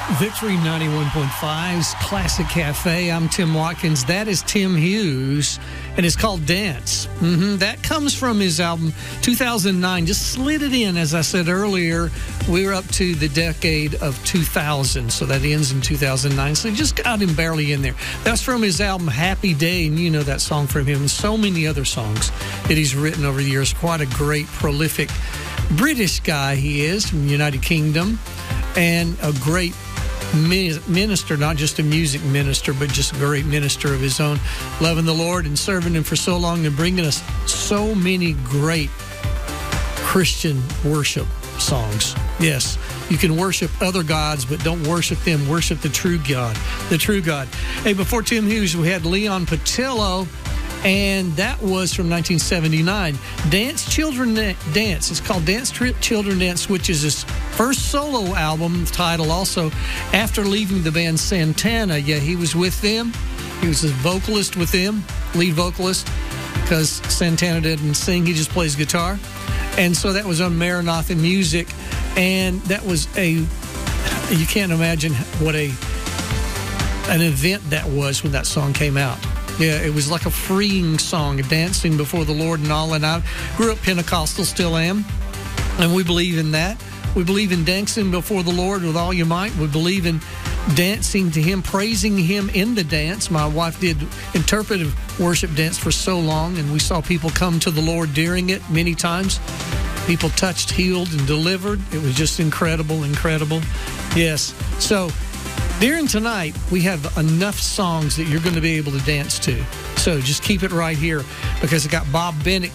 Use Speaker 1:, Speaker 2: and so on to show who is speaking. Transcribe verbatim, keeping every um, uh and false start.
Speaker 1: Victory ninety-one point five's Classic Cafe. I'm Tim Watkins. That is Tim Hughes, and it's called Dance. Mm-hmm. That comes from his album two thousand nine. Just slid it in, as I said earlier. We were up to the decade of two thousand, so that ends in two thousand nine. So just got him barely in there. That's from his album Happy Day, and you know that song from him and so many other songs that he's written over the years. Quite a great, prolific British guy he is from the United Kingdom, and a great minister, not just a music minister, but just a great minister of his own, loving the Lord and serving him for so long and bringing us so many great Christian worship songs. Yes, you can worship other gods, but don't worship them. Worship the true God, the true God. Hey, before Tim Hughes, we had Leon Patillo, and that was from nineteen seventy-nine. Dance Children Dance. It's called Dance Children Dance, which is his first solo album title also after leaving the band Santana. Yeah, he was with them. He was a vocalist with them, lead vocalist, because Santana didn't sing. He just plays guitar. And so that was on Maranatha Music. And that was a, you can't imagine what a an event that was when that song came out. Yeah, it was like a freeing song, dancing before the Lord and all. And I grew up Pentecostal, still am. And we believe in that. We believe in dancing before the Lord with all your might. We believe in dancing to Him, praising Him in the dance. My wife did interpretive worship dance for so long, and we saw people come to the Lord during it many times. People touched, healed, and delivered. It was just incredible, incredible. Yes. So during tonight, we have enough songs that you're going to be able to dance to. So just keep it right here, because I got Bob Bennett